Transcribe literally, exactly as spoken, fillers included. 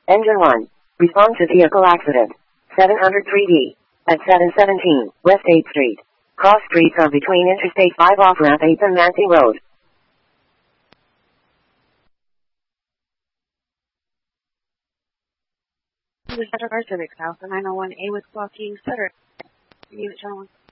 Engine one. Respond to vehicle accident. seven oh three D. At seven seventeen, West eighth Street. Cross streets are between Interstate five off-ramp eighth and Nancy Road. This is Center Car Civics House, and nine oh one A with Joaquin Sutter. Unit Channel one.